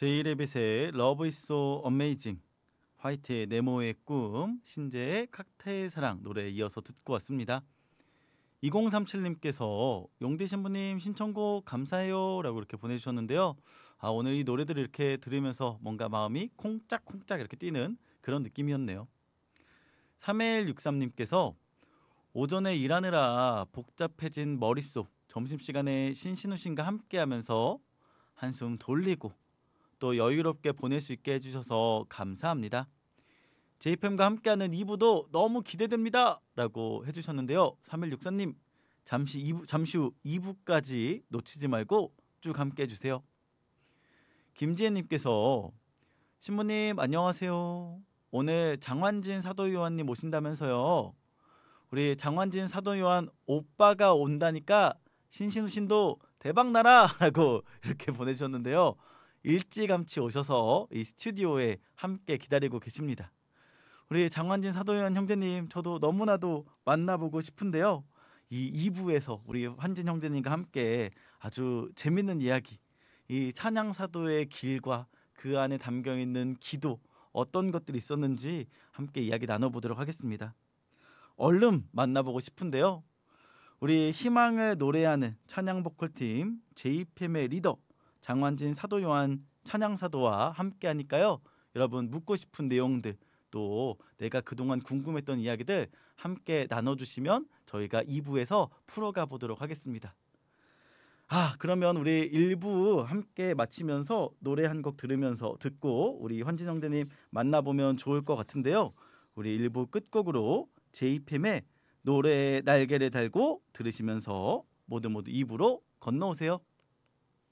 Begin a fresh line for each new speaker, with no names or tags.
제이레빗의 러브 is so amazing, 화이트의 네모의 꿈, 신재의 칵테일 사랑 노래에 이어서 듣고 왔습니다. 2037님께서 용대 신부님 신청곡 감사해요 라고 이렇게 보내주셨는데요. 오늘 이 노래들을 이렇게 들으면서 뭔가 마음이 콩짝콩짝 이렇게 뛰는 그런 느낌이었네요. 3163님께서 오전에 일하느라 복잡해진 머릿속, 점심시간에 신신우신과 함께하면서 한숨 돌리고 또 여유롭게 보낼 수 있게 해주셔서 감사합니다. JFM과 함께하는 2부도 너무 기대됩니다 라고 해주셨는데요. 3164님 잠시 후 2부까지 놓치지 말고 쭉 함께 해주세요. 김지혜님께서 신부님 안녕하세요. 오늘 장환진 사도요한님 오신다면서요. 우리 장환진 사도요한 오빠가 온다니까 신신우신도 대박나라 라고 이렇게 보내주셨는데요. 일찌감치 오셔서 이 스튜디오에 함께 기다리고 계십니다. 우리 장환진 사도요한 형제님 저도 너무나도 만나보고 싶은데요. 이 2부에서 우리 환진 형제님과 함께 아주 재밌는 이야기, 이 찬양사도의 길과 그 안에 담겨있는 기도, 어떤 것들이 있었는지 함께 이야기 나눠보도록 하겠습니다. 얼른 만나보고 싶은데요. 우리 희망을 노래하는 찬양보컬팀 JPM의 리더 장환진 사도요한 찬양사도와 함께하니까요. 여러분 묻고 싶은 내용들 또 내가 그동안 궁금했던 이야기들 함께 나눠주시면 저희가 2부에서 풀어가 보도록 하겠습니다. 그러면 우리 1부 함께 마치면서 노래 한 곡 들으면서 듣고 우리 환진 형제님 만나보면 좋을 것 같은데요. 우리 1부 끝곡으로 JPM의 노래에 날개를 달고 들으시면서 모두 2부로 건너오세요.